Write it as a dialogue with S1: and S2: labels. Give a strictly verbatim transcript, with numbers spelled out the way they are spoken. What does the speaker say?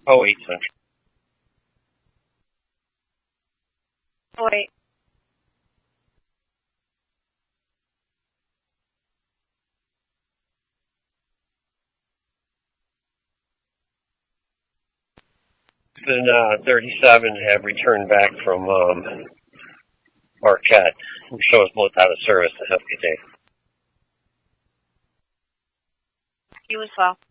S1: Oh eight Central.
S2: Oh eight.
S1: Then uh, thirty-seven have returned back from um, Marquette. Show us both out of service. Have a good day.
S2: You as well.